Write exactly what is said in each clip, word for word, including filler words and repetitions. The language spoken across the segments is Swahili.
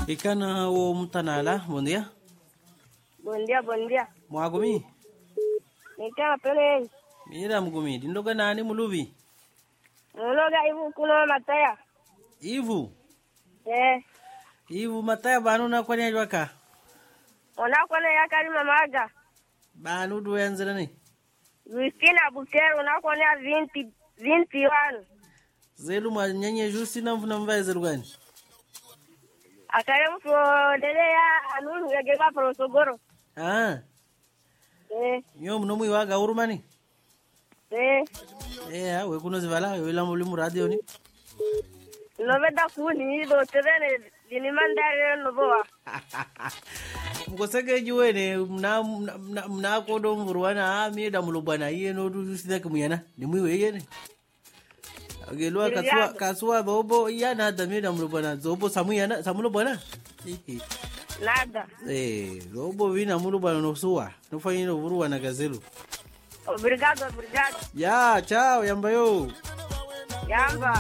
Ikana o mtanala, bom dia. Bom dia, bom dia. Mwagumi? Nika pele. Mira mgumi, dindoga nani muluvi? Muloga Ivu kuno Mataya. Ivu? Eh. Ivu Mataya banu na kwani ajwaka? Ona kwana ya kari mamaga. Banu duenze nani? Justina Bukero na kwana vinte, vinte e um. Zelu mwanyenye Justina mfuna mvae zelu gani? Akare mfo dele ya anunu ya geba prosogoro. Ah. Eh. Yo mnomu iwaga urumani? Eh. Eh, we kuno zivala, yo ila mulimu radio ni? Noveda kuni do terene dini mandare novoa. Mkosege juwene mna mna mna kodo mvuruana mi da mulubana iye no du sida kumuyana ni mwiwe iye ni agelwa kaswa kaswa bobo iya na da mi da mulubana zobo samuyana samulubana Nada. Eh, zobo vina mulubana no suwa no fanyino vuruwa na gazelu. Obrigado, obrigado. Ya, ciao, yamba yo. Yamba.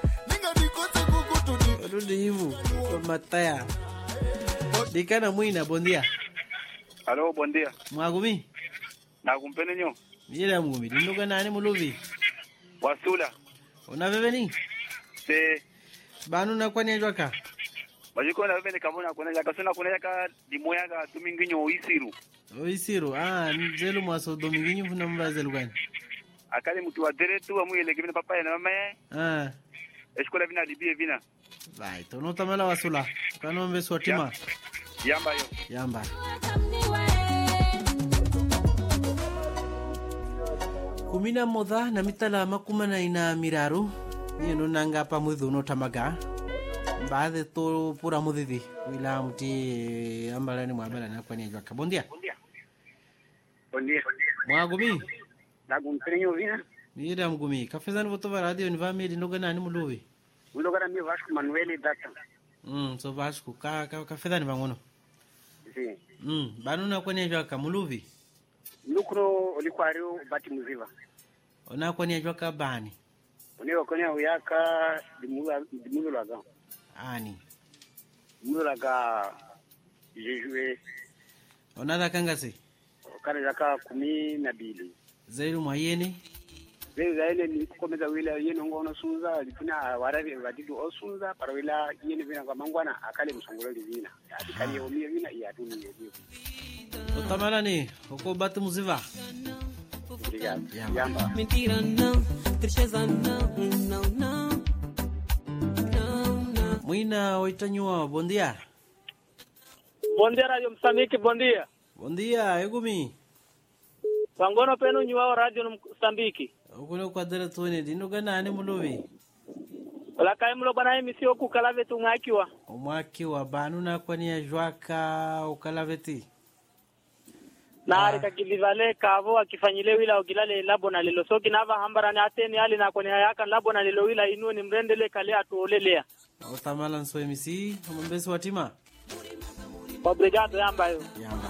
Rudi hivu, Mataya. Dikana mwina, bom dia. Alô, bom dia. Mwagumi? Nakumpene nyo. Mira mgumi, dindoga nani muluvi? Wasula. Unaveve ni? Se. Banu na kwani ajwaka? Bajiko na veve ni kamona kuna yaka suna kuna yaka dimoya ga tuminginyo isiru. Oisiru, ah, nzelu mwaso dominginyo funa mba zelu gani? Akali mtu wa deretu wa mwile kibina papa ya na mama ya. Ah. Eskola vina libie vina. Vai, tono tamala wasula. Kano mbe swatima. Yamba yo. Yamba. Kumina modha na mitala makumana ina miraru. Yeno nanga pa mudhu no tamaga. Baadhi to pura mudhidi. Wila mti ambalani mwabala na kwa nijwaka. Bom dia. Bom dia. Bom dia. Mwagumi? Nakumpene nyo vina. Mira mgumi. Kafezani votova radio ni vami dindoga nani muluvi? Muluga na mi Vasco Manuel data. Mm, so Vasco. Ka, ka, kafezani vangono? Si. Mm, banu na kwa nijwaka muluvi? Lukro olikuario bati muziva. Ona kwa nijwaka bani? Uniwa konya uyaka dimula dimulaga. Ani. Dimulaga jejue. Ona da kangasi? Kare zaka kumi na bili. Zairu mwayene? Zairu zaile ni kukomeza wila yene ngono sunza lipina waravi wadidu osunza para wila yene vina kwa mangwana akale msongolo vina. Adikali omie vina ya tuni yeye. Otamala ni oko batu muziva. Obrigado. Yamba. Mentira não, tristeza não, não, não. Mwina oitanyua, bom dia. Bom dia Radio Moçambique, bom dia. Bom dia, egumi. Pangono penu nyuao Radio Moçambique. Ukune kwa dere tuene dindoga nani muluvi? Wala kai mulo bana emisi oku kalave ngakiwa. Omwaki wa banu na kwani ya jwaka ukalaveti. Na ari kakilivale kavo akifanyile wila ogilale labo na lelo soki nava hambara ni ateni ali na kwani hayaka labo na lelo wila inu ni mrendele kale atuolelea. Otamala nso emisi, omambesi watima. Obrigado yamba yo. Yamba.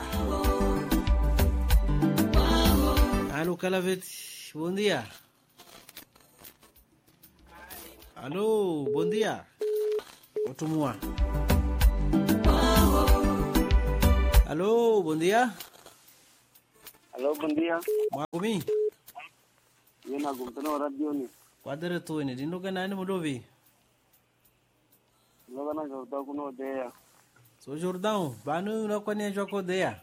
Alô, Calavete, bom dia. Alô, bom dia. Otumua. Alô, bom dia. Alô, bom dia. Mwagumi? Yena gumpeno radio ni. Kwadere tuene, dindoga nani mudovi? Loga na gauta kuno dea. So Jordão, banu na kwani ya jwako dea?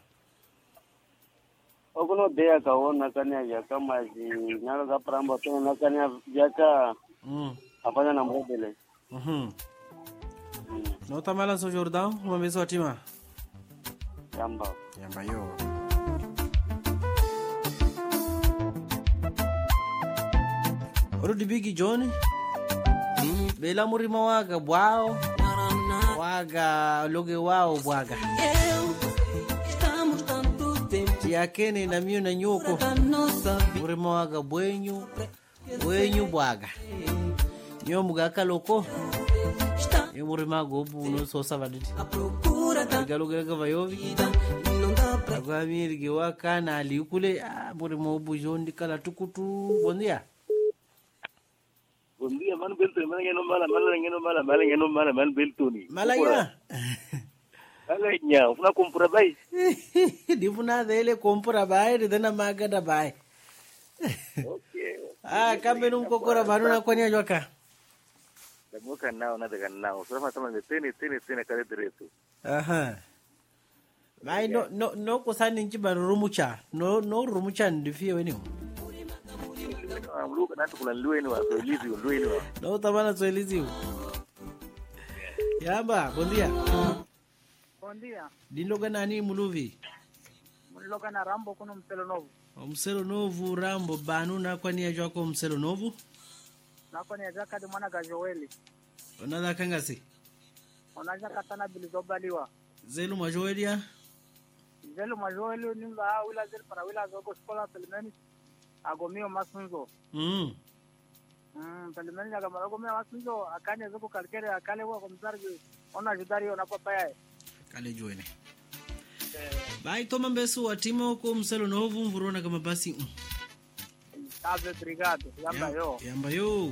Oguno dea kaona kanya ya kama zi nyalo za pramba tena na kanya yaka Mm. afanya na mbele. Mhm. No tamala so Jordão, umambesi watima. Yamba. Yamba yo. Orudi bigi John. Bela murima waga bwao. Waga loge wao bwaga. Yakene na miyo na nyoko. Murima waga bwenyu. Bwenyu bwaga. Nyo mugaka loko. Nyo murima gobu no sosa vaditi. Galoge gavayovi. Agwa mirge waka na aliukule. Ah, murima obu jondi kala tukutu. Bom dia. Bom dia, man belto man ngeno mala mala ngeno mala mala ngeno mala man belto ni Malaya. Malaya una compra bai Di puna dele compra bai dana magada bai. Okay. Ah, kambe nung kokora banuna kwa niya joka. Damuka nao na daga nao. Sasa kama ni tene tene tene kale direto. Aha. Bai no no no kusani nchiba rumucha. No no rumucha ndifie weni. Amluka na tukula lueni wa elizi lueni wa. No tabana so elizi. Yamba, bom dia. Bom dia. Diloga nani muluvi? Mloga na Rambo kuno Mselo Novo. Mselo Novo Rambo banuna kwa niya joka Mselo Novo. Nako ni ajaka di mwana Gajoeli. Onada kangasi. Onaja katana bilizobaliwa. Zelu Majoeli ya? Zelu Majoeli ninga wila zelu para wila zogo skola pelimeni agomio masunzo. Mm. Mm, pelimeni aga agomio masunzo akanya zogo kalkere akale wa kumzargi ona judari ona papaya. Kale joene. Bai toma mbesu watimo ko Mselo Novo mvurona kama basi. Ave brigado, yamba yo. Yamba yo.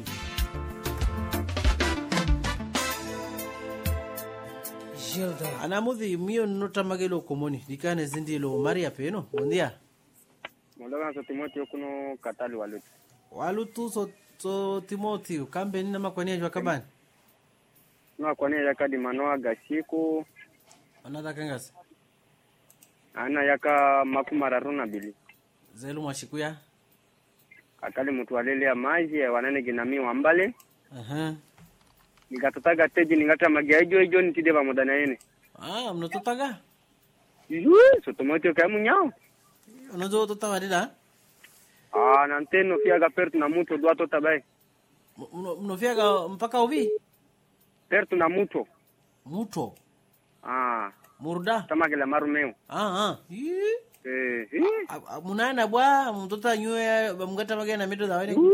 Gilda. Anamudhi mio nota magelo komoni. Dikane zindilo Maria peno. Bondia. Mologa so Timothy kuno katali walutu. Walutu so so Timothy kambe nina makwani jwa kabani. No kwani yakadi manoa gashiku. Anada kangasi. Ana yaka makumara runa bili. Zelu mwashikuya. Akali mtu walele ya maji wanane ginami wambale. Aha. Nikatotaga teji ningata magia hiyo hiyo nitide pamoja na yeye. Ah, mnototaga? Yuu, so Timothy kaya munyao. Unazo totawadida? Ah, nanteno fiaga perto na muto duato tabai. Mnofiaga mpaka ubi? Perto na muto. Muto. Ah. Murda. Tamagela marumeo. Ah ah. Eh, eh. Munana bwa mtoto anywe mngata magena mido za wale.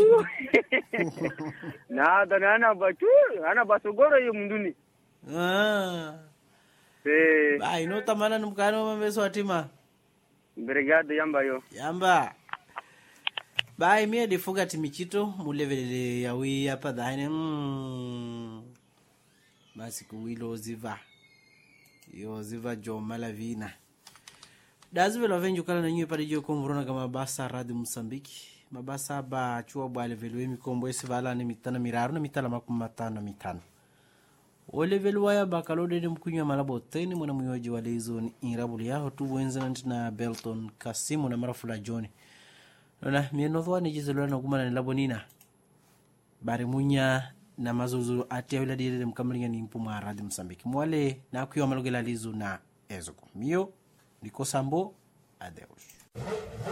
Na danana batu, ana basogoro yo mnduni. Ah. Eh. Bai no tamana numkano mambeso atima. Brigade yamba yo. Yamba. Bai mie difuga timichito mulevele yawi hapa dhane. Mm. Basi kuwilo ziva. Yo ziva jo malavina. Dazive lo venju kala na nywe pale jo komvrona kama basa radi Msambiki. Mabasa ba chua bwale velwe mikombo esi vala ni mitana miraru na mitala makumatana mitano. Ole velwaya bakalode de mkunywa malabo teni mwana myoji wale hizo ni irabuli yaho tu Wenzanant na Belton Kasimu na marafula Johnny. Nona mienodhwa ni jizelwa na kumana ni labo nina. Bari munya na mazuzu atia wila dire mkamlinga ni mpuma radi Msambiki. Mwale na kuyo malogela lizu na ezoko. Mio, niko sambo, adeus.